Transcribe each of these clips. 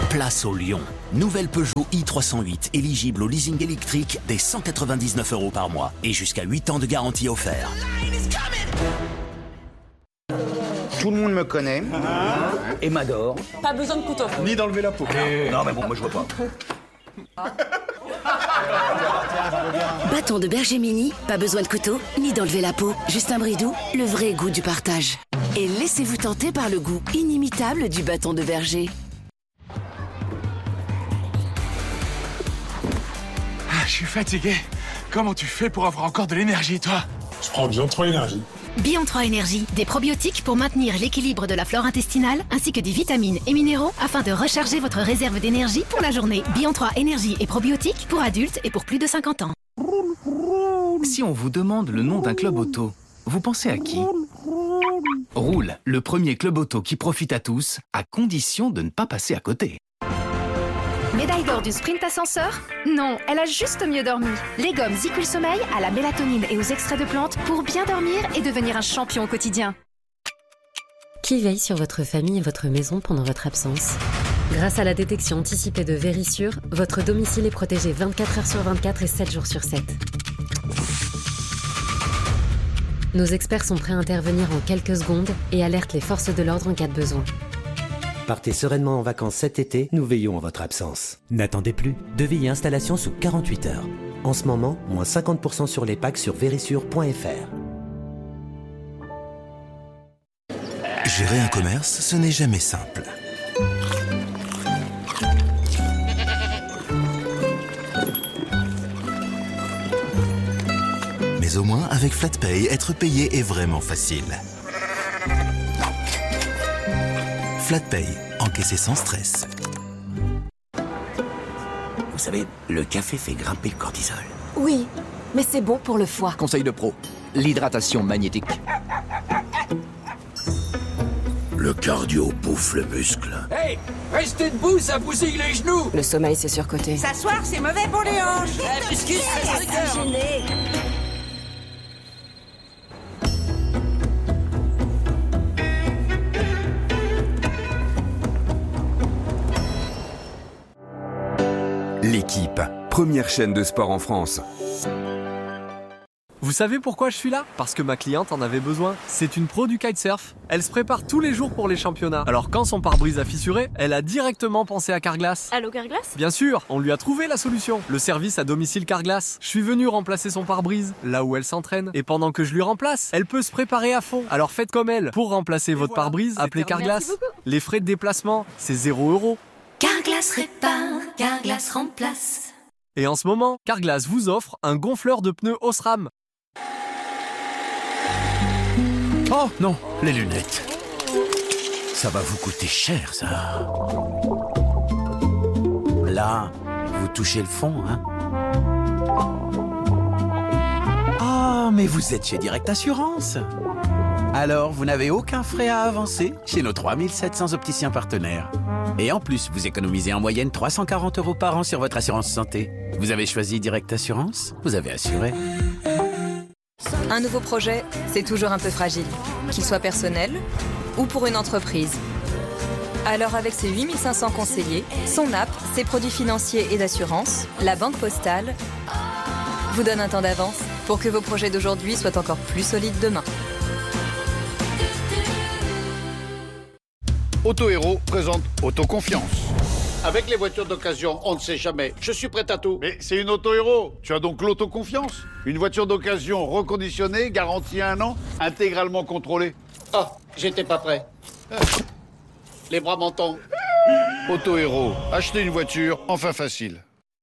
Place au lion. Nouvelle Peugeot i308, éligible au leasing électrique dès 199 € par mois et jusqu'à 8 ans de garantie offerte. Tout le monde me connaît et m'adore. Pas besoin de couteau. Ni d'enlever la peau. Non mais bon, moi je vois pas. Bâton de berger mini, pas besoin de couteau, ni d'enlever la peau. Juste un bridou, le vrai goût du partage. Et laissez-vous tenter par le goût inimitable du bâton de berger. Je suis fatigué. Comment tu fais pour avoir encore de l'énergie, toi? Je prends Bion 3 Énergie. Bion 3 Énergie, des probiotiques pour maintenir l'équilibre de la flore intestinale, ainsi que des vitamines et minéraux afin de recharger votre réserve d'énergie pour la journée. Bion 3 Énergie et probiotiques pour adultes et pour plus de 50 ans. Si on vous demande le nom d'un club auto, vous pensez à qui? Roule, le premier club auto qui profite à tous, à condition de ne pas passer à côté. Médaille d'or du sprint ascenseur? Non, elle a juste mieux dormi. Les gommes Zicul Sommeil à la mélatonine et aux extraits de plantes pour bien dormir et devenir un champion au quotidien. Qui veille sur votre famille et votre maison pendant votre absence? Grâce à la détection anticipée de Vérissure, votre domicile est protégé 24 heures sur 24 et 7 jours sur 7. Nos experts sont prêts à intervenir en quelques secondes et alertent les forces de l'ordre en cas de besoin. Partez sereinement en vacances cet été, nous veillons en votre absence. N'attendez plus, devis et installation sous 48 heures. En ce moment, moins 50% sur les packs sur vérissure.fr. Gérer un commerce, ce n'est jamais simple. Mais au moins, avec FlatPay, être payé est vraiment facile. FlatPay, encaissé sans stress. Vous savez, le café fait grimper le cortisol. Oui, mais c'est bon pour le foie. Conseil de pro, l'hydratation magnétique. Le cardio bouffe le muscle. Hey, restez debout, ça bousille les genoux. Le sommeil, c'est surcoté. S'asseoir, c'est mauvais pour les hanches. L'équipe, première chaîne de sport en France. Vous savez pourquoi je suis là? Parce que ma cliente en avait besoin. C'est une pro du kitesurf. Elle se prépare tous les jours pour les championnats. Alors quand son pare-brise a fissuré, elle a directement pensé à Carglass. Allô Carglass? Bien sûr, on lui a trouvé la solution. Le service à domicile Carglass. Je suis venu remplacer son pare-brise, là où elle s'entraîne. Et pendant que je lui remplace, elle peut se préparer à fond. Alors faites comme elle. Pour remplacer votre pare-brise, appelez Carglass. Les frais de déplacement, c'est 0 €. Carglass répare, Carglass remplace. Et en ce moment, Carglass vous offre un gonfleur de pneus Osram. Oh non, les lunettes. Ça va vous coûter cher, ça. Là, vous touchez le fond, hein? Ah, mais vous êtes chez Direct Assurance. Alors, vous n'avez aucun frais à avancer chez nos 3700 opticiens partenaires. Et en plus, vous économisez en moyenne 340 € par an sur votre assurance santé. Vous avez choisi Direct Assurance, vous avez assuré. Un nouveau projet, c'est toujours un peu fragile, qu'il soit personnel ou pour une entreprise. Alors avec ses 8500 conseillers, son app, ses produits financiers et d'assurance, la Banque Postale vous donne un temps d'avance pour que vos projets d'aujourd'hui soient encore plus solides demain. Auto Héros présente Autoconfiance. Avec les voitures d'occasion, on ne sait jamais. Je suis prêt à tout. Mais c'est une Auto Héros. Tu as donc l'autoconfiance. Une voiture d'occasion reconditionnée, garantie 1 an, intégralement contrôlée. Oh, j'étais pas prêt. Les bras m'en tombent. Auto Héros, acheter une voiture, enfin facile.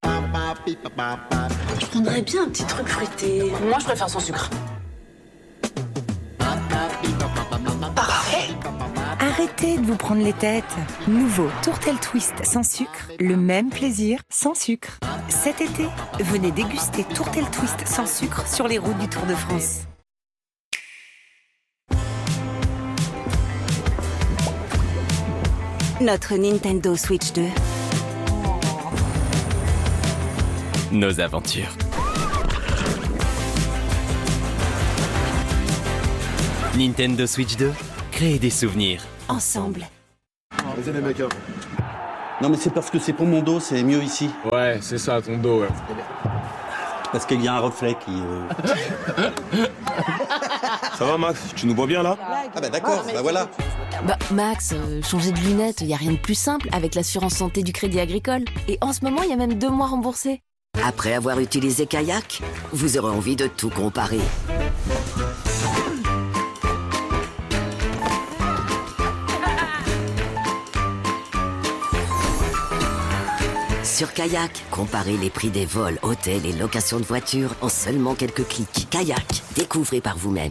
Je prendrais bien un petit truc fruité. Moi, je préfère sans sucre. Parfait. Arrêtez de vous prendre les têtes. Nouveau Tourtel Twist sans sucre, le même plaisir sans sucre. Cet été, venez déguster Tourtel Twist sans sucre sur les routes du Tour de France. Notre Nintendo Switch 2. Nos aventures. Nintendo Switch 2, créer des souvenirs. Ensemble. Vas-y les mecs. Non mais c'est parce que c'est pour mon dos, c'est mieux ici. Ouais, c'est ça, ton dos, ouais. Parce qu'il y a un reflet qui... Ça va Max, tu nous vois bien là? Ah bah d'accord, bah voilà. Bah Max, changer de lunettes, y a rien de plus simple avec l'assurance santé du Crédit Agricole. Et en ce moment, il y a même 2 mois remboursés. Après avoir utilisé Kayak, vous aurez envie de tout comparer. Sur Kayak, comparez les prix des vols, hôtels et locations de voitures en seulement quelques clics. Kayak, découvrez par vous-même.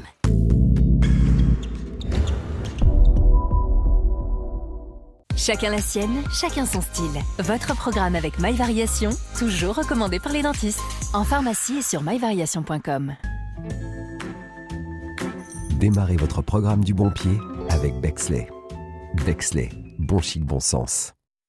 Chacun la sienne, chacun son style. Votre programme avec MyVariation, toujours recommandé par les dentistes. En pharmacie et sur myvariation.com. Démarrez votre programme du bon pied avec Bexley. Bexley, bon chic, bon sens.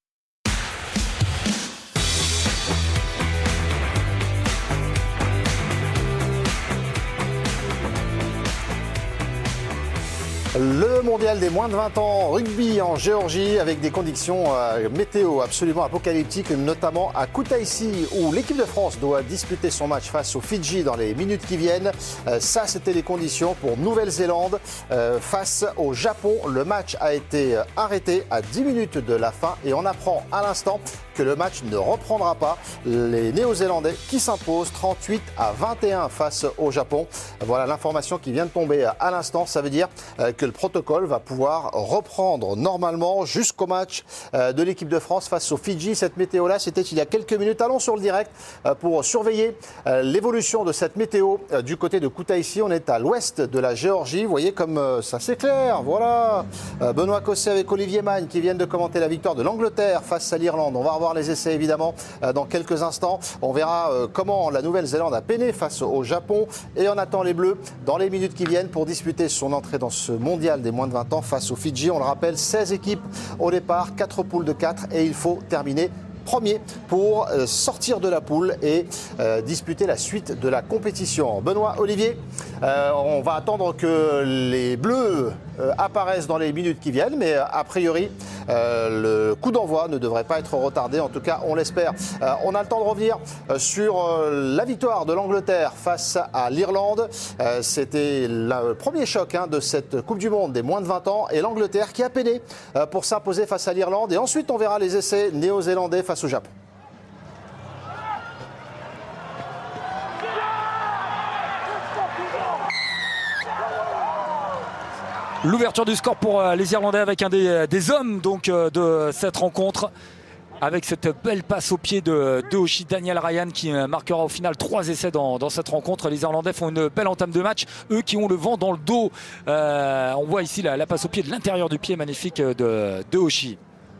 Le mondial des moins de 20 ans rugby en Géorgie avec des conditions météo absolument apocalyptiques, notamment à Kutaisi où l'équipe de France doit disputer son match face aux Fidji dans les minutes qui viennent. Ça, c'était les conditions pour Nouvelle-Zélande face au Japon. Le match a été arrêté à 10 minutes de la fin et on apprend à l'instant que le match ne reprendra pas. Les Néo-Zélandais qui s'imposent 38-21 face au Japon. Voilà l'information qui vient de tomber à l'instant. Ça veut dire que le protocole va pouvoir reprendre normalement jusqu'au match de l'équipe de France face aux Fidji. Cette météo-là, c'était il y a quelques minutes. Allons sur le direct pour surveiller l'évolution de cette météo du côté de Kutaisi. On est à l'ouest de la Géorgie. Vous voyez comme ça s'éclaire. Voilà. Benoît Cosset avec Olivier Magne qui viennent de commenter la victoire de l'Angleterre face à l'Irlande. On va revoir les essais évidemment dans quelques instants. On verra comment la Nouvelle-Zélande a peiné face au Japon. Et on attend les Bleus dans les minutes qui viennent pour disputer son entrée dans ce mondial des moins de 20 ans face aux Fidji. On le rappelle, 16 équipes au départ, 4 poules de 4 et il faut terminer premier pour sortir de la poule et disputer la suite de la compétition. Benoît, Olivier, on va attendre que les Bleus apparaissent dans les minutes qui viennent, mais a priori, le coup d'envoi ne devrait pas être retardé. En tout cas, on l'espère. On a le temps de revenir sur la victoire de l'Angleterre face à l'Irlande. C'était le premier choc de cette Coupe du Monde des moins de 20 ans et l'Angleterre qui a peiné pour s'imposer face à l'Irlande. Et ensuite, on verra les essais néo-zélandais face au Japon. L'ouverture du score pour les Irlandais avec un des hommes donc, de cette rencontre. Avec cette belle passe au pied de Oshie, Daniel Ryan qui marquera au final 3 essais dans cette rencontre. Les Irlandais font une belle entame de match. Eux qui ont le vent dans le dos. On voit ici la passe au pied de l'intérieur du pied magnifique de Oshie.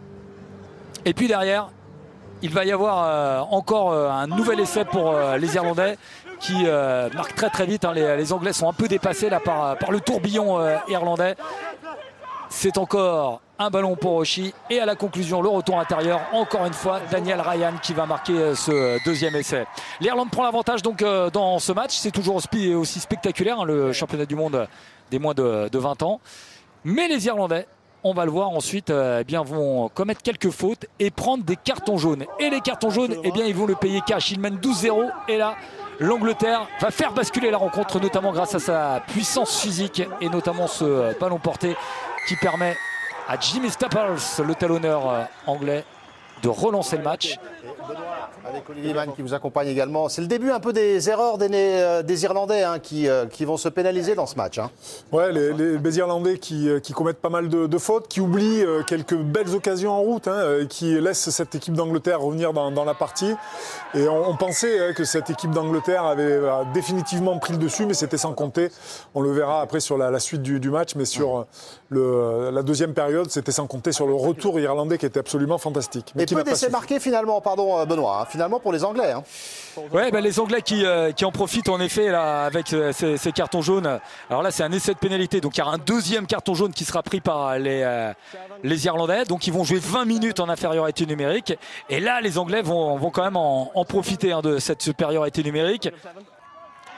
Et puis derrière, il va y avoir encore un nouvel essai pour les Irlandais qui marquent très très vite. Les Anglais sont un peu dépassés là, par le tourbillon irlandais. C'est encore un ballon pour Oshie et à la conclusion le retour intérieur, encore une fois Daniel Ryan qui va marquer ce deuxième essai. L'Irlande prend l'avantage donc dans ce match. C'est toujours aussi spectaculaire le championnat du monde des moins de 20 ans. Mais les Irlandais, on va le voir ensuite, vont commettre quelques fautes et prendre des cartons jaunes. Et les cartons jaunes, ils vont le payer cash. Ils mènent 12-0 et là, l'Angleterre va faire basculer la rencontre, notamment grâce à sa puissance physique et notamment ce ballon porté qui permet à Jimmy Staples, le talonneur anglais, de relancer le match. Avec Olivier Mann qui vous accompagne également. C'est le début un peu des erreurs des Irlandais qui vont se pénaliser dans ce match. Ouais, les Irlandais qui commettent pas mal de fautes, qui oublient quelques belles occasions en route, qui laissent cette équipe d'Angleterre revenir dans la partie. Et on pensait que cette équipe d'Angleterre avait définitivement pris le dessus, mais c'était sans compter. On le verra après sur la suite du match, mais sur la deuxième période, c'était sans compter sur le retour irlandais qui était absolument fantastique. Et peu d'essais marqués finalement, pardon Benoît, finalement pour les Anglais. Ouais, les Anglais qui en profitent en effet là, avec ces cartons jaunes. Alors là c'est un essai de pénalité, donc il y aura un deuxième carton jaune qui sera pris par les Irlandais. Donc ils vont jouer 20 minutes en infériorité numérique. Et là les Anglais vont quand même en profiter de cette supériorité numérique.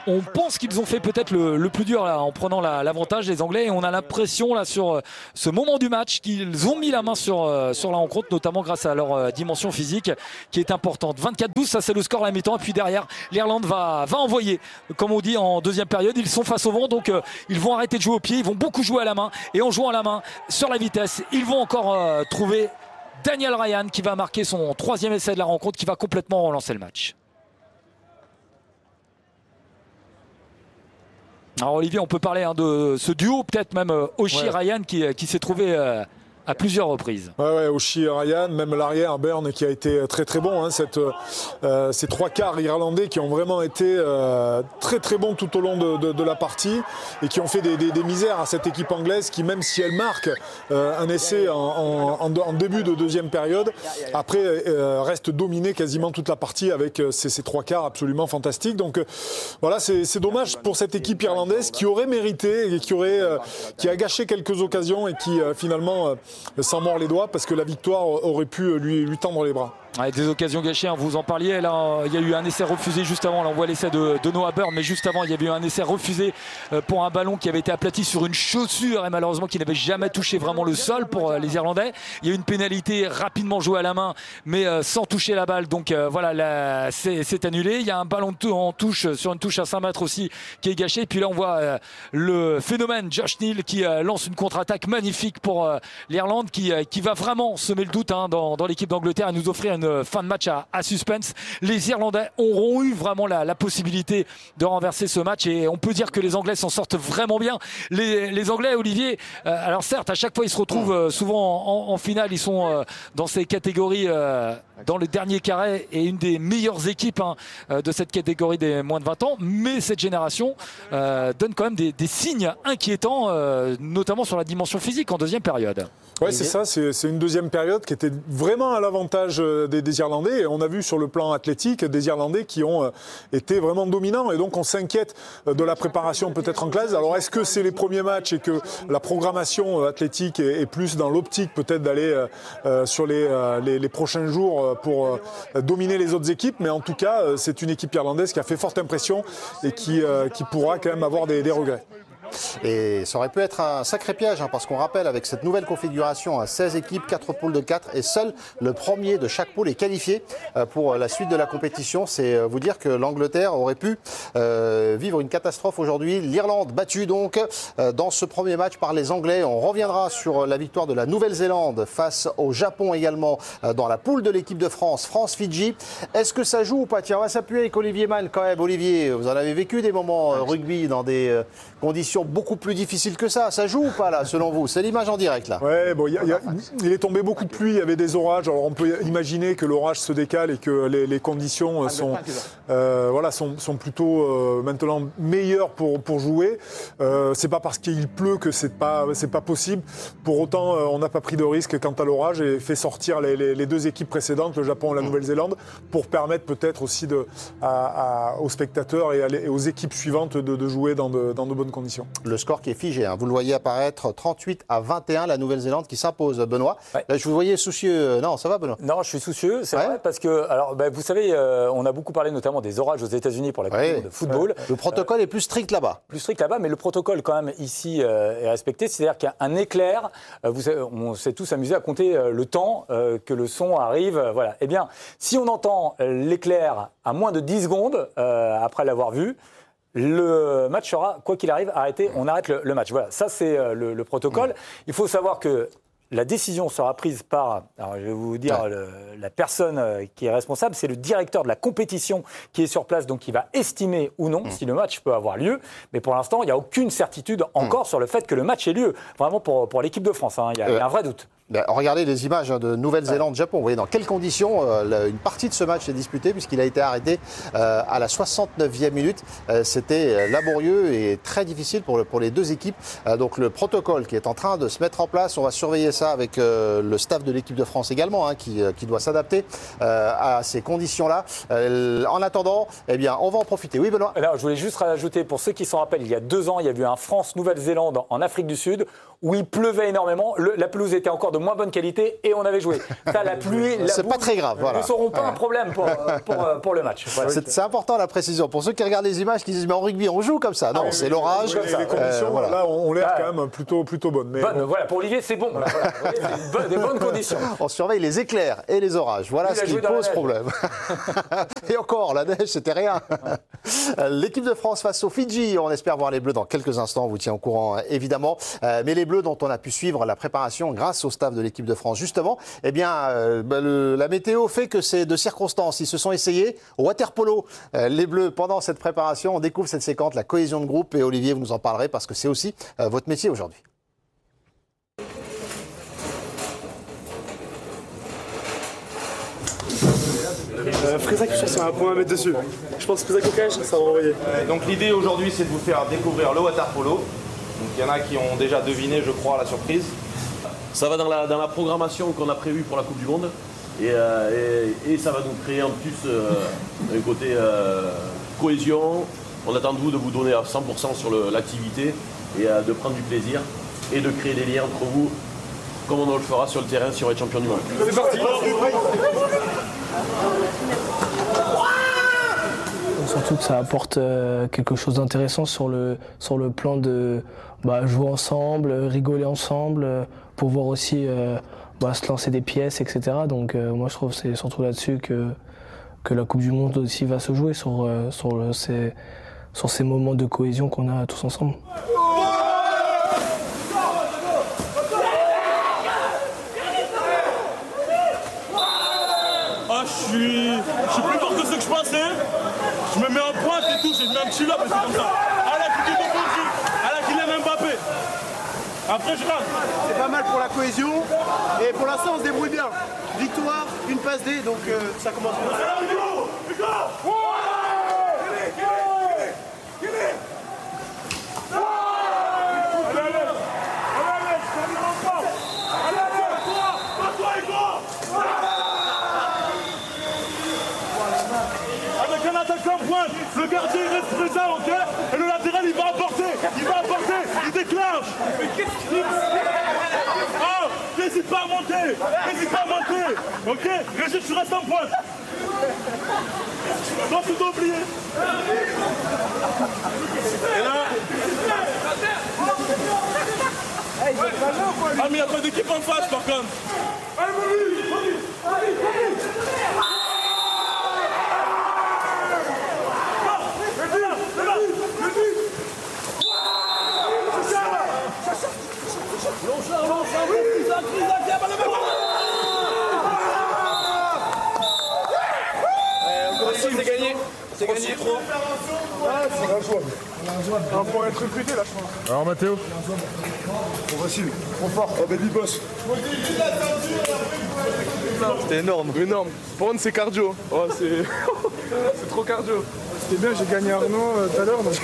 On pense qu'ils ont fait peut-être le plus dur là, en prenant l'avantage, les Anglais, et on a l'impression là sur ce moment du match qu'ils ont mis la main sur la rencontre, notamment grâce à leur dimension physique qui est importante. 24-12, ça c'est le score à la mi-temps, et puis derrière l'Irlande va envoyer, comme on dit en deuxième période. Ils sont face au vent, donc ils vont arrêter de jouer au pied, ils vont beaucoup jouer à la main, et en jouant à la main sur la vitesse, ils vont encore trouver Daniel Ryan qui va marquer son 3e essai de la rencontre, qui va complètement relancer le match. Alors Olivier, on peut parler de ce duo, peut-être même Oshie-Ryan qui s'est trouvé à plusieurs reprises. Ouais, Oshie et Ryan, même l'arrière Byrne qui a été très très bon. Ces 3 quarts irlandais qui ont vraiment été très très bons tout au long de la partie et qui ont fait des misères à cette équipe anglaise qui, même si elle marque un essai en début de deuxième période, après reste dominée quasiment toute la partie avec ces 3 quarts absolument fantastiques. Donc voilà, c'est dommage pour cette équipe irlandaise qui aurait mérité et qui a gâché quelques occasions et qui finalement s'en mord les doigts parce que la victoire aurait pu lui tendre les bras. Avec des occasions gâchées, vous en parliez. Là, il y a eu un essai refusé juste avant. Là, on voit l'essai de Noah Byrne, mais juste avant, il y avait eu un essai refusé pour un ballon qui avait été aplati sur une chaussure et malheureusement qui n'avait jamais touché vraiment le sol pour les Irlandais. Il y a eu une pénalité rapidement jouée à la main, mais sans toucher la balle. Donc voilà, c'est annulé. Il y a un ballon en touche sur une touche à 5 mètres aussi qui est gâché. Et puis là, on voit le phénomène Josh Neal qui lance une contre-attaque magnifique pour l'Irlande, qui va vraiment semer le doute dans l'équipe d'Angleterre et nous offrir une fin de match à suspense. Les Irlandais auront eu vraiment la possibilité de renverser ce match et on peut dire que les Anglais s'en sortent vraiment bien. Les Anglais, Olivier, alors certes à chaque fois ils se retrouvent souvent en finale, ils sont dans ces catégories dans le dernier carré et une des meilleures équipes de cette catégorie des moins de 20 ans, mais cette génération donne quand même des signes inquiétants, notamment sur la dimension physique en deuxième période. Ouais, c'est ça, c'est une deuxième période qui était vraiment à l'avantage des Irlandais et on a vu sur le plan athlétique des Irlandais qui ont été vraiment dominants et donc on s'inquiète de la préparation peut-être anglaise. Alors est-ce que c'est les premiers matchs et que la programmation athlétique est plus dans l'optique peut-être d'aller sur les prochains jours pour dominer les autres équipes, mais en tout cas c'est une équipe irlandaise qui a fait forte impression et qui pourra quand même avoir des regrets. Et ça aurait pu être un sacré piège, parce qu'on rappelle avec cette nouvelle configuration, 16 équipes, 4 poules de 4 et seul le premier de chaque poule est qualifié pour la suite de la compétition. C'est vous dire que l'Angleterre aurait pu vivre une catastrophe aujourd'hui. L'Irlande battue donc dans ce premier match par les Anglais. On reviendra sur la victoire de la Nouvelle-Zélande face au Japon également dans la poule de l'équipe de France, France-Fidji. Est-ce que ça joue ou pas? Tiens, on va s'appuyer avec Olivier Mann quand même. Olivier, vous en avez vécu des moments rugby dans des conditions beaucoup plus difficiles que ça. Ça joue ou pas là, selon vous? C'est l'image en direct là. Ouais, bon, il est tombé beaucoup de pluie, il y avait des orages. Alors on peut imaginer que l'orage se décale et que les conditions sont plutôt maintenant meilleures pour jouer. C'est pas parce qu'il pleut que c'est pas possible. Pour autant, on n'a pas pris de risque quant à l'orage et fait sortir les deux équipes précédentes, le Japon et la Nouvelle-Zélande, pour permettre peut-être aussi aux spectateurs et aux équipes suivantes de jouer dans de bonnes conditions. Le score qui est figé, vous le voyez apparaître 38-21, la Nouvelle-Zélande qui s'impose. Benoît, ouais. Là, je vous voyais soucieux. Non, ça va Benoît? Non, je suis soucieux, c'est vrai, parce que, alors, vous savez, on a beaucoup parlé notamment des orages aux États-Unis pour la Coupe du Monde de football. Le protocole est plus strict là-bas. Plus strict là-bas, mais le protocole quand même ici est respecté. C'est-à-dire qu'il y a un éclair, on s'est tous amusés à compter le temps que le son arrive. Voilà. Eh bien, si on entend l'éclair à moins de 10 secondes après l'avoir vu, le match sera, quoi qu'il arrive, arrêté. On arrête le match. Voilà, ça c'est le protocole. Il faut savoir que la décision sera prise par, alors je vais vous dire, la personne qui est responsable, c'est le directeur de la compétition qui est sur place, donc qui va estimer ou non si le match peut avoir lieu. Mais pour l'instant, il n'y a aucune certitude encore sur le fait que le match ait lieu. Vraiment pour l'équipe de France, il y a un vrai doute. Regardez les images de Nouvelle-Zélande-Japon. Vous voyez dans quelles conditions une partie de ce match est disputée puisqu'il a été arrêté à la 69e minute. C'était laborieux et très difficile pour les deux équipes. Donc le protocole qui est en train de se mettre en place, on va surveiller ça avec le staff de l'équipe de France également qui doit s'adapter à ces conditions-là. En attendant, eh bien, on va en profiter. Oui, Benoît. Alors, je voulais juste rajouter, pour ceux qui s'en rappellent, il y a 2 ans, il y a eu un France-Nouvelle-Zélande en Afrique du Sud où il pleuvait énormément. La pelouse était encore de moins bonne qualité et on avait joué. Ça, la pluie, c'est pas très grave. Voilà. ne seront pas un problème pour le match. Voilà. C'est important la précision. Pour ceux qui regardent les images, qui disent mais en rugby on joue comme ça. Non, c'est l'orage. Les conditions là ont l'air quand même plutôt bonnes. Mais voilà, pour Olivier c'est bon. C'est des bonnes conditions. On surveille les éclairs et les orages. Voilà ce qui pose problème. Et encore, la neige, c'était rien. L'équipe de France face aux Fidji. On espère voir les Bleus dans quelques instants. On vous tient au courant, évidemment. Mais les Bleus dont on a pu suivre la préparation grâce au staff de l'équipe de France, justement, eh bien, la météo fait que c'est de circonstances. Ils se sont essayés au water-polo. Les Bleus, pendant cette préparation, on découvre cette séquence, la cohésion de groupe. Et Olivier, vous nous en parlerez parce que c'est aussi votre métier aujourd'hui. Frézac, je pense qu'il y a un point à mettre dessus. Je pense que Frézac au cage, ça va envoyer. Donc l'idée aujourd'hui, c'est de vous faire découvrir le water polo. Donc il y en a qui ont déjà deviné, je crois, la surprise. Ça va dans la programmation qu'on a prévue pour la Coupe du Monde. Et ça va nous créer en plus un côté cohésion. On attend de vous donner à 100% sur l'activité et de prendre du plaisir et de créer des liens entre vous, comme on le fera sur le terrain si on est champion du monde. C'est parti. Surtout que ça apporte quelque chose d'intéressant sur le plan de jouer ensemble, rigoler ensemble, pouvoir aussi se lancer des pièces, etc. Donc moi je trouve que c'est surtout là-dessus que la Coupe du Monde aussi va se jouer, sur ces moments de cohésion qu'on a tous ensemble. Je suis plus fort que ce que je pensais. Je me mets en pointe et tout, j'ai mis un petit lobe et c'est comme ça. Allez, qui est défensif. Allez, Kylian Mbappé. Après, je rate. C'est pas mal pour la cohésion. Et pour l'instant, on se débrouille bien. Victoire, une passe D, donc ça commence bien. Le gardien il reste présent, ok? Et le latéral il va apporter, il déclenche. Mais qu'est-ce qu'il dit? Oh, n'hésite pas à monter, ok? Régis, tu restes en pointe. Non, tu dois oublier. Et là. Ah, mais il n'y a pas d'équipe en face par contre. Allez, C'est gagné trop. C'est injouable. Un point à être recruté là, je pense. Alors Mathéo. Trop facile, trop fort. Oh baby boss. C'était énorme. Pour moi c'est cardio. Oh c'est c'est trop cardio. C'était bien, j'ai gagné Arnaud tout à l'heure donc.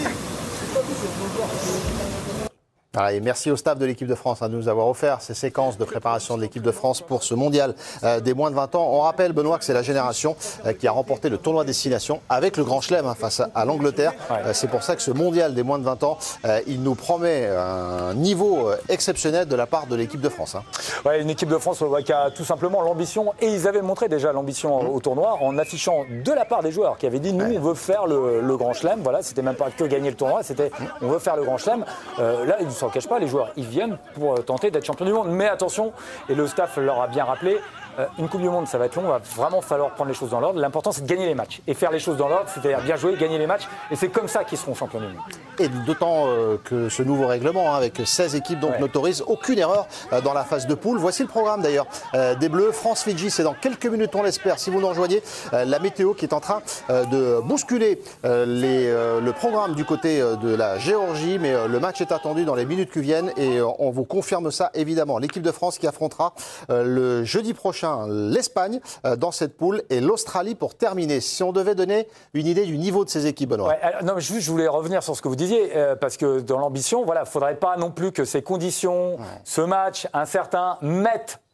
Et merci au staff de l'équipe de France de nous avoir offert ces séquences de préparation de l'équipe de France pour ce mondial des moins de 20 ans. On rappelle, Benoît, que c'est la génération qui a remporté le tournoi destination avec le Grand Chelem face à l'Angleterre. Ouais. C'est pour ça que ce mondial des moins de 20 ans, il nous promet un niveau exceptionnel de la part de l'équipe de France. Ouais, une équipe de France qui a tout simplement l'ambition, et ils avaient montré déjà l'ambition au tournoi en affichant de la part des joueurs qui avaient dit nous on veut faire le Grand Chelem. Voilà, c'était même pas que gagner le tournoi, c'était on veut faire le Grand Chelem. Là, ils ne s'en cachent pas, les joueurs, ils viennent pour tenter d'être champions du monde. Mais attention, et le staff leur a bien rappelé, une Coupe du Monde, ça va être long, il va vraiment falloir prendre les choses dans l'ordre. L'important, c'est de gagner les matchs et faire les choses dans l'ordre, c'est-à-dire bien jouer, gagner les matchs. Et c'est comme ça qu'ils seront champions du monde. Et d'autant que ce nouveau règlement, avec 16 équipes, donc n'autorise aucune erreur dans la phase de poule. Voici le programme d'ailleurs des Bleus. France-Fidji, c'est dans quelques minutes, on l'espère. Si vous nous rejoignez, la météo qui est en train de bousculer le programme du côté de la Géorgie. Mais le match est attendu dans les minutes qui viennent et on vous confirme ça évidemment. L'équipe de France qui affrontera le jeudi prochain l'Espagne dans cette poule et l'Australie pour terminer. Si on devait donner une idée du niveau de ces équipes, Benoît. Ouais, non, mais juste, je voulais revenir sur ce que vous disiez, parce que dans l'ambition, voilà, il ne faudrait pas non plus que ces conditions, ce match incertain, mettent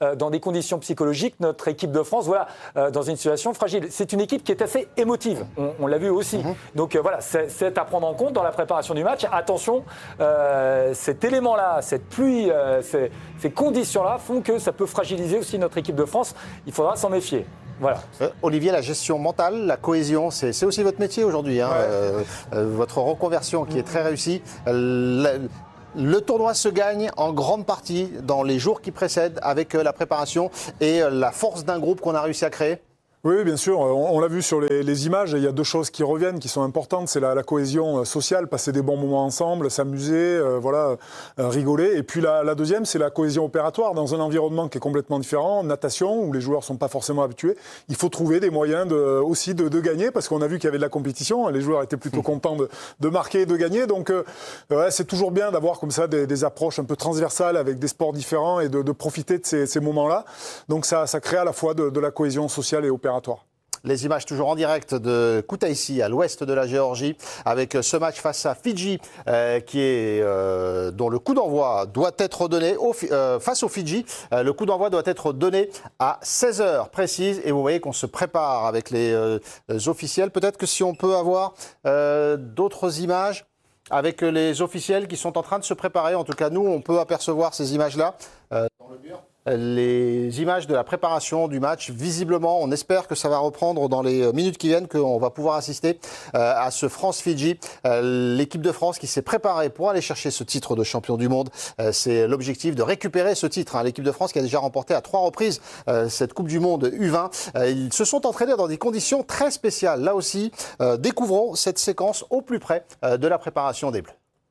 dans des conditions psychologiques notre équipe de France dans une situation fragile. C'est une équipe qui est assez émotive, on l'a vu aussi. Donc voilà, c'est à prendre en compte dans la préparation du match. Attention, cet élément-là, cette pluie, ces conditions-là font que ça peut fragiliser aussi notre équipe de France. Il faudra s'en méfier. Voilà. Olivier, la gestion mentale, la cohésion, c'est aussi votre métier aujourd'hui. Votre reconversion qui est très réussie. Le tournoi se gagne en grande partie dans les jours qui précèdent avec la préparation et la force d'un groupe qu'on a réussi à créer. Oui, bien sûr. On l'a vu sur les images. Il y a deux choses qui reviennent, qui sont importantes. C'est la cohésion sociale, passer des bons moments ensemble, s'amuser, rigoler. Et puis la deuxième, c'est la cohésion opératoire dans un environnement qui est complètement différent, natation, où les joueurs ne sont pas forcément habitués. Il faut trouver des moyens aussi de gagner, parce qu'on a vu qu'il y avait de la compétition. Les joueurs étaient plutôt contents de marquer et de gagner. Donc, c'est toujours bien d'avoir comme ça des approches un peu transversales avec des sports différents et de profiter de ces moments-là. Donc, ça crée à la fois de la cohésion sociale et opératoire. Les images toujours en direct de Koutaïssi, à l'ouest de la Géorgie, avec ce match face à Fidji, dont le coup d'envoi doit être donné face aux Fidji. Le coup d'envoi doit être donné à 16h précise. Et vous voyez qu'on se prépare avec les officiels. Peut-être que si on peut avoir d'autres images avec les officiels qui sont en train de se préparer. En tout cas, nous, on peut apercevoir ces images-là dans le mur. Les images de la préparation du match, visiblement, on espère que ça va reprendre dans les minutes qui viennent, qu'on va pouvoir assister à ce France-Fidji. L'équipe de France qui s'est préparée pour aller chercher ce titre de champion du monde. C'est l'objectif de récupérer ce titre. L'équipe de France qui a déjà remporté à 3 reprises cette Coupe du Monde U20. Ils se sont entraînés dans des conditions très spéciales. Là aussi, découvrons cette séquence au plus près de la préparation des Bleus.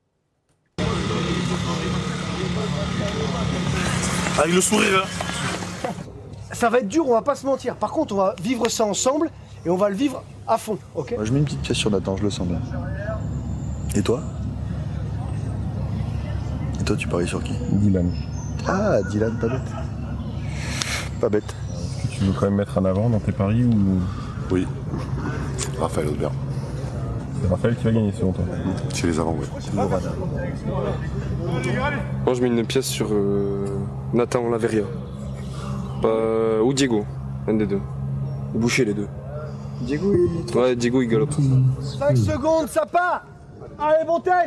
Avec le sourire. Ça va être dur, on va pas se mentir. Par contre, on va vivre ça ensemble et on va le vivre à fond, ok ? Moi, je mets une petite pièce sur Nathan, je le sens bien. Et toi ? Et toi, tu paries sur qui ? Dylan. Ah, Dylan, pas bête. Pas bête. Est-ce que tu veux quand même mettre en avant dans tes paris ou... Oui. Raphaël Audebert. C'est Raphaël qui va gagner selon toi ? Chez les avants, oui. Moi, je mets une pièce sur Nathan Laveria. Ou Diego, un des deux. Ou Boucher, les deux. Diego, il... Ouais, Diego, il galope. 5 secondes, ça part. Allez, bon test.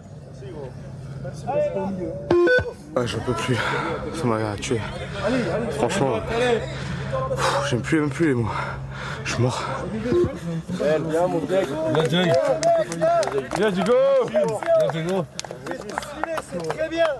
Ah, j'en peux plus. Ça m'a tué. Franchement, j'aime plus même plus les mots. Je suis mort. Bien, mon mec. Bien, Jay. Bien, Diego. Bien, Diego. C'est très bien.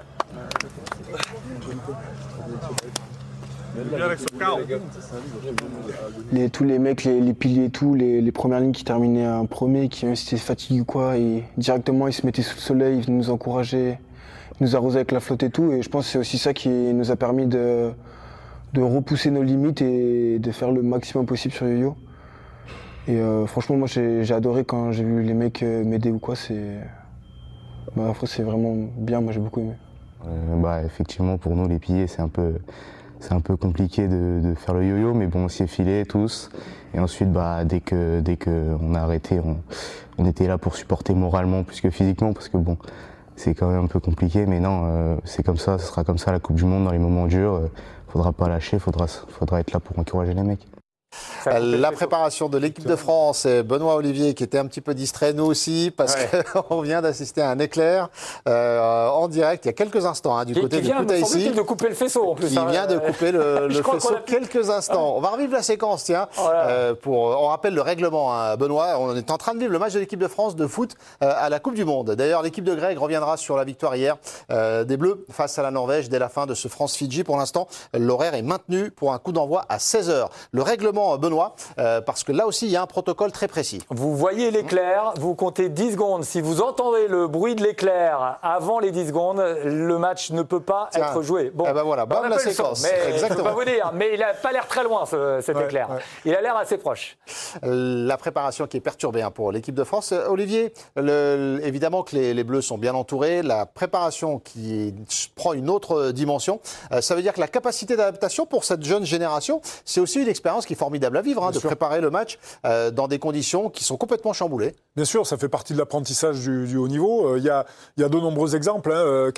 Tous les mecs, les piliers et tout, les premières lignes qui terminaient en premier, qui même si c'était fatigué ou quoi, et directement ils se mettaient sous le soleil, ils venaient nous encourager, nous arrosaient avec la flotte et tout. Et je pense que c'est aussi ça qui nous a permis de repousser nos limites et de faire le maximum possible sur Yo-Yo. Et franchement, moi j'ai adoré quand j'ai vu les mecs m'aider ou quoi. C'est vraiment bien, moi j'ai beaucoup aimé. Effectivement, pour nous les piliers, c'est un peu compliqué de faire le yo-yo, mais bon, on s'y est filé tous. Et ensuite, dès que on a arrêté, on était là pour supporter moralement plus que physiquement, parce que bon, c'est quand même un peu compliqué. Mais non, c'est comme ça, ce sera comme ça la Coupe du Monde dans les moments durs. Faudra pas lâcher, faudra être là pour encourager les mecs. La préparation de l'équipe de France, et Benoît Olivier qui était un petit peu distrait, nous aussi, parce qu'on vient d'assister à un éclair en direct il y a quelques instants du côté de Koutaïssi. De couper le faisceau en plus. Qui vient de couper le faisceau quelques instants. On va revivre la séquence, tiens. On rappelle le règlement, Benoît. On est en train de vivre le match de l'équipe de France de foot à la Coupe du Monde. D'ailleurs, l'équipe de Greg reviendra sur la victoire hier des Bleus face à la Norvège dès la fin de ce France-Fidji. Pour l'instant, l'horaire est maintenu pour un coup d'envoi à 16h. Le règlement, Benoît, parce que là aussi, il y a un protocole très précis. Vous voyez l'éclair, vous comptez 10 secondes. Si vous entendez le bruit de l'éclair avant les 10 secondes, le match ne peut pas être joué. Bon, voilà, bam, la séquence. Je ne peux pas vous dire, mais il n'a pas l'air très loin, cet éclair. Ouais. Il a l'air assez proche. La préparation qui est perturbée pour l'équipe de France. Olivier, évidemment que les Bleus sont bien entourés. La préparation qui prend une autre dimension. Ça veut dire que la capacité d'adaptation pour cette jeune génération, c'est aussi une expérience qui est formidable. la vivre, de préparer le match dans des conditions qui sont complètement chamboulées. Bien sûr, ça fait partie de l'apprentissage du haut niveau. Il y a de nombreux exemples.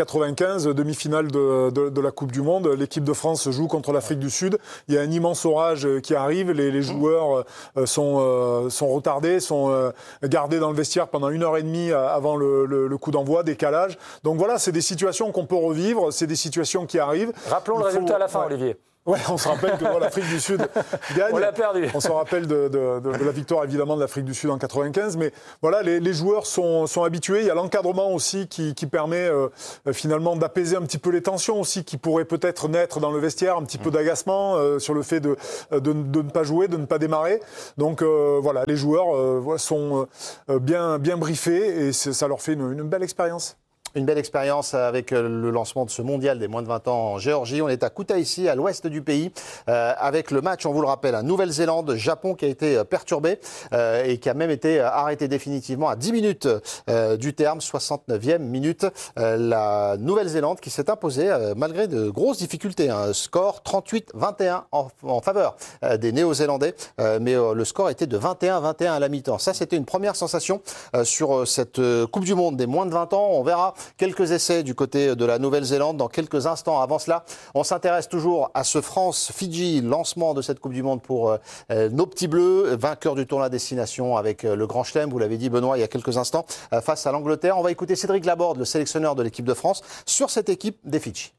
95, demi-finale de la Coupe du Monde. L'équipe de France joue contre l'Afrique du Sud. Il y a un immense orage qui arrive. Les joueurs sont retardés, sont gardés dans le vestiaire pendant 1h30 avant le coup d'envoi, décalage. Donc voilà, c'est des situations qu'on peut revivre. C'est des situations qui arrivent. Rappelons le résultat à la fin, Olivier. Ouais, on se rappelle que l'Afrique du Sud gagne. On l'a perdu. On se rappelle de la victoire évidemment de l'Afrique du Sud en 95, mais voilà, les joueurs sont habitués. Il y a l'encadrement aussi qui permet finalement d'apaiser un petit peu les tensions aussi qui pourraient peut-être naître dans le vestiaire, un petit peu d'agacement sur le fait de ne pas jouer, de ne pas démarrer. Donc voilà, les joueurs sont bien briefés et ça leur fait une belle expérience. Une belle expérience avec le lancement de ce mondial des moins de 20 ans en Géorgie. On est à Koutaïssi, à l'ouest du pays, avec le match, on vous le rappelle, à Nouvelle-Zélande, Japon qui a été perturbé et qui a même été arrêté définitivement à 10 minutes du terme, 69e minute. La Nouvelle-Zélande qui s'est imposée malgré de grosses difficultés. Un score 38-21 en faveur des Néo-Zélandais, mais le score était de 21-21 à la mi-temps. Ça, c'était une première sensation sur cette Coupe du Monde des moins de 20 ans. On verra quelques essais du côté de la Nouvelle-Zélande dans quelques instants. Avant cela, on s'intéresse toujours à ce France-Fidji, lancement de cette Coupe du Monde pour nos petits bleus, vainqueurs du tournoi destination avec le Grand Chelem, vous l'avez dit Benoît il y a quelques instants, face à l'Angleterre. On va écouter Cédric Laborde, le sélectionneur de l'équipe de France, sur cette équipe des Fidji.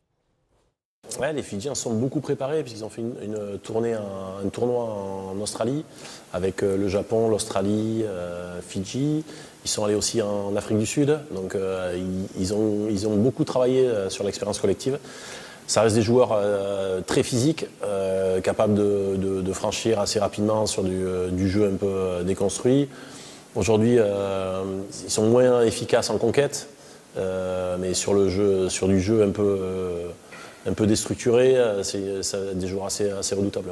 Ouais, les Fidjiens sont beaucoup préparés puisqu'ils ont fait un tournoi en Australie avec le Japon, l'Australie, Fidji. Ils sont allés aussi en Afrique du Sud, donc ils ont beaucoup travaillé sur l'expérience collective. Ça reste des joueurs très physiques, capables de franchir assez rapidement sur du jeu un peu déconstruit. Aujourd'hui, ils sont moins efficaces en conquête, mais sur du jeu un peu déstructuré, c'est des joueurs assez redoutables.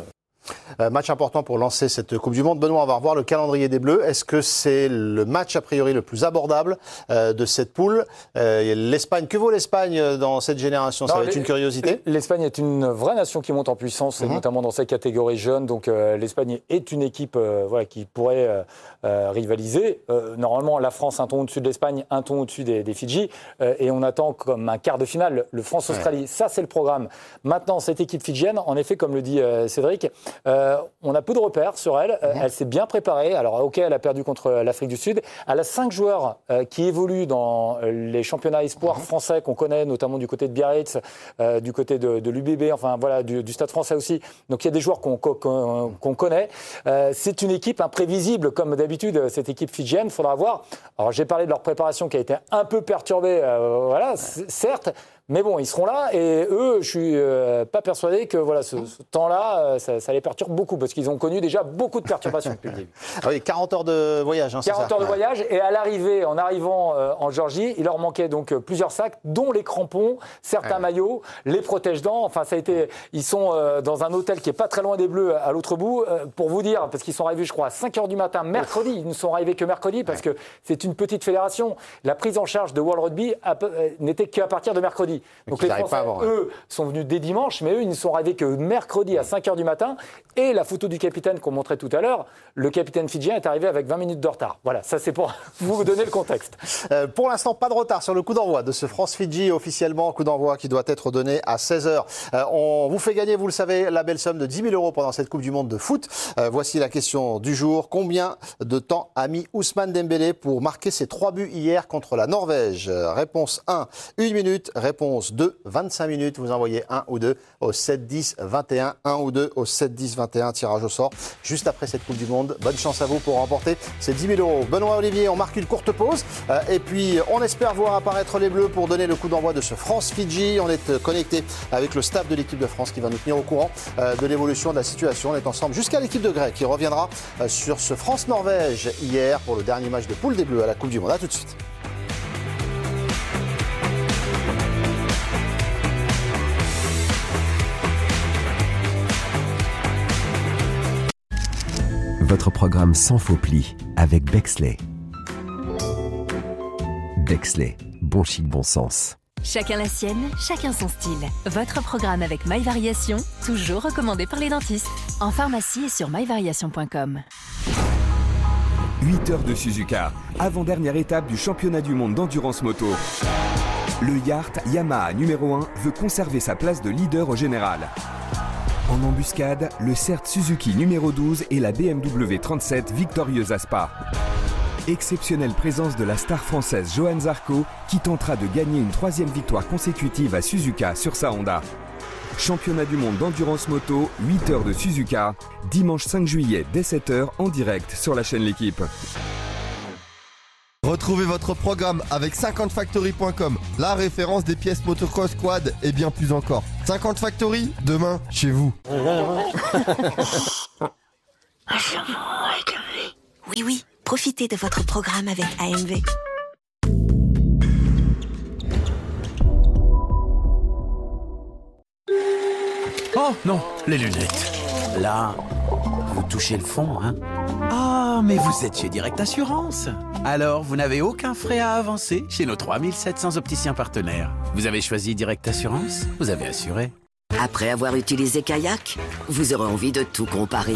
Match important pour lancer cette Coupe du Monde. Benoît, on va revoir le calendrier des Bleus. Est-ce que c'est le match a priori le plus abordable de cette poule? L'Espagne, que vaut l'Espagne dans cette génération? Ça va être une curiosité. L'Espagne est une vraie nation qui monte en puissance, notamment dans sa catégorie jeune. Donc l'Espagne est une équipe qui pourrait rivaliser. Normalement, la France un ton au-dessus de l'Espagne, un ton au-dessus des Fidji. Et on attend comme un quart de finale le France-Australie. Ouais. Ça, c'est le programme. Maintenant, cette équipe fidjienne, en effet, comme le dit Cédric, on a peu de repères sur elle. Elle s'est bien préparée. Alors, OK, elle a perdu contre l'Afrique du Sud. Elle a 5 joueurs qui évoluent dans les championnats espoirs français qu'on connaît, notamment du côté de Biarritz, du côté de l'UBB, enfin voilà, du Stade français aussi. Donc, il y a des joueurs qu'on connaît. C'est une équipe imprévisible, comme d'habitude, cette équipe fidjienne. Il faudra voir. Alors, j'ai parlé de leur préparation qui a été un peu perturbée, certes. Mais bon, ils seront là et eux, je suis pas persuadé que ce temps-là, ça les perturbe beaucoup parce qu'ils ont connu déjà beaucoup de perturbations depuis le début. Ah oui, 40 heures de voyage. 40 heures de voyage et à l'arrivée, en arrivant en Géorgie, il leur manquait donc plusieurs sacs, dont les crampons, certains maillots, les protège-dents. Enfin, ça a été. Ils sont dans un hôtel qui est pas très loin des Bleus, à l'autre bout. Pour vous dire, parce qu'ils sont arrivés, je crois, à 5 heures du matin, mercredi. Ils ne sont arrivés que mercredi parce que c'est une petite fédération. La prise en charge de World Rugby n'était qu'à partir de mercredi. Donc les Français, eux, sont venus dès dimanche, mais eux, ils ne sont arrivés que mercredi à 5h du matin. Et la photo du capitaine qu'on montrait tout à l'heure, le capitaine fidjien est arrivé avec 20 minutes de retard. Voilà, ça c'est pour vous donner le contexte. Pour l'instant, pas de retard sur le coup d'envoi de ce France-Fidji officiellement. Coup d'envoi qui doit être donné à 16h. On vous fait gagner, vous le savez, la belle somme de 10 000 € pendant cette Coupe du Monde de foot. Voici la question du jour. Combien de temps a mis Ousmane Dembélé pour marquer ses 3 buts hier contre la Norvège? Réponse 1, 1 minute. Réponse 2, 25 minutes. Vous envoyez 1 ou 2 au 7 10 21. 1 ou 2 au 7 10 21. Tirage au sort juste après cette Coupe du Monde. Bonne chance à vous pour remporter ces 10 000 €. Benoît Olivier, on marque une courte pause. Et puis, on espère voir apparaître les Bleus pour donner le coup d'envoi de ce France-Fidji. On est connecté avec le staff de l'équipe de France qui va nous tenir au courant de l'évolution de la situation. On est ensemble jusqu'à l'équipe de Greg qui reviendra sur ce France-Norvège hier pour le dernier match de poule des Bleus à la Coupe du Monde. A tout de suite. Votre programme sans faux plis avec Bexley. Bexley, bon chic, bon sens. Chacun la sienne, chacun son style. Votre programme avec MyVariation, toujours recommandé par les dentistes. En pharmacie et sur myvariation.com. 8 heures de Suzuka, avant-dernière étape du championnat du monde d'endurance moto. Le Yacht Yamaha numéro 1 veut conserver sa place de leader au général. En embuscade, le CERT Suzuki numéro 12 et la BMW 37 victorieuse à Spa. Exceptionnelle présence de la star française Johanne Zarco qui tentera de gagner une 3e victoire consécutive à Suzuka sur sa Honda. Championnat du monde d'endurance moto, 8 heures de Suzuka, dimanche 5 juillet dès 7h en direct sur la chaîne L'Équipe. Retrouvez votre programme avec 50factory.com, la référence des pièces motocross, quad et bien plus encore. 50 Factory, demain, chez vous. Oui, oui, profitez de votre programme avec AMV. Oh non, les lunettes. Là, vous touchez le fond, hein? Ah, mais vous êtes chez Direct Assurance. Alors, vous n'avez aucun frais à avancer chez nos 3700 opticiens partenaires. Vous avez choisi Direct Assurance, vous avez assuré. Après avoir utilisé Kayak, vous aurez envie de tout comparer.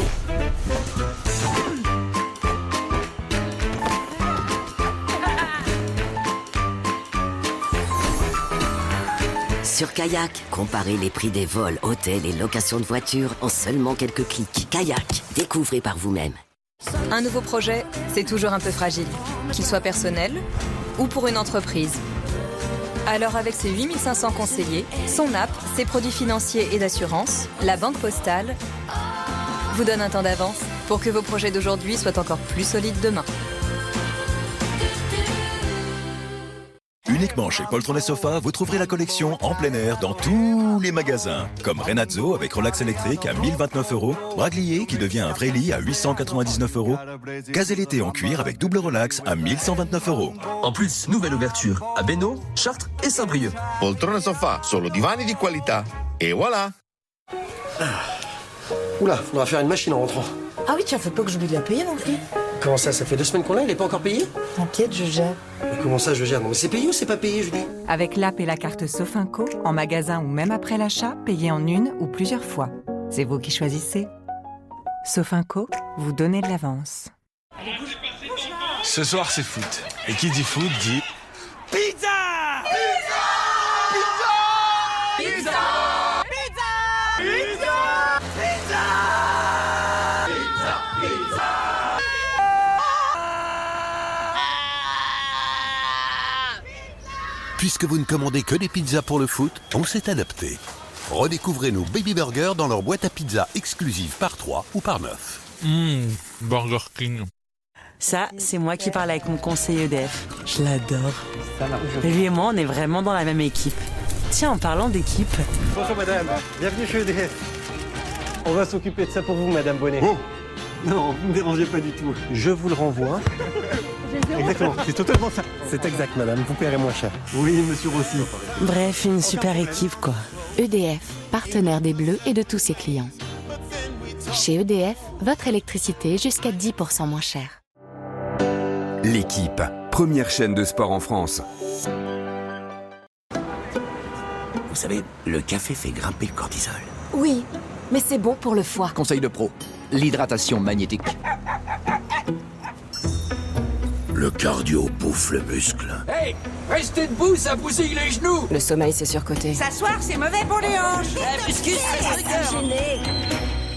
Sur Kayak, comparez les prix des vols, hôtels et locations de voitures en seulement quelques clics. Kayak, découvrez par vous-même. Un nouveau projet, c'est toujours un peu fragile, qu'il soit personnel ou pour une entreprise. Alors avec ses 8500 conseillers, son app, ses produits financiers et d'assurance, la Banque Postale vous donne un temps d'avance pour que vos projets d'aujourd'hui soient encore plus solides demain. Uniquement chez Poltron et Sofa, vous trouverez la collection en plein air dans tous les magasins. Comme Renazzo avec relax électrique à 1029 €, Braglier qui devient un vrai lit à 899 €, Gazelle-été en cuir avec double relax à 1129 €. En plus, nouvelle ouverture à Bénaud, Chartres et Saint-Brieuc. Poltrone Sofa, solo divani di qualità. Et voilà. Oula, faudra faire une machine en rentrant. Ah oui, tiens, faut pas que j'oublie de la payer non plus. Comment ça fait 2 semaines qu'on l'a, il est pas encore payé? T'inquiète, je gère. Mais comment ça, je gère? Non, mais c'est payé ou c'est pas payé, je dis? Avec l'app et la carte Sofinco, en magasin ou même après l'achat, payez en une ou plusieurs fois. C'est vous qui choisissez. Sofinco, vous donnez de l'avance. Ce soir, c'est foot. Et qui dit foot dit... Pizza! Pizza! Pizza! Pizza! Pizza! Pizza! Pizza! Puisque vous ne commandez que des pizzas pour le foot, on s'est adapté. Redécouvrez nos baby burgers dans leur boîte à pizza exclusive par 3 ou par 9. Burger King. Ça, c'est moi qui parle avec mon conseiller EDF. Je l'adore. Lui et moi, on est vraiment dans la même équipe. Tiens, en parlant d'équipe... Bonjour madame, bienvenue chez EDF. On va s'occuper de ça pour vous, madame Bonnet. Oh non, vous ne me dérangez pas du tout. Je vous le renvoie. Exactement, c'est totalement ça. C'est exact, madame, vous paierez moins cher. Oui, monsieur Rossi. Bref, une super équipe, quoi. EDF, partenaire des Bleus et de tous ses clients. Chez EDF, votre électricité est jusqu'à 10% moins chère. L'Équipe, première chaîne de sport en France. Vous savez, le café fait grimper le cortisol. Oui, mais c'est bon pour le foie. Conseil de pro, l'hydratation magnétique. Le cardio bouffe le muscle. Hey, restez debout, ça bousille les genoux. Le sommeil, c'est surcoté. S'asseoir, c'est mauvais pour les hanches. Muscu, c'est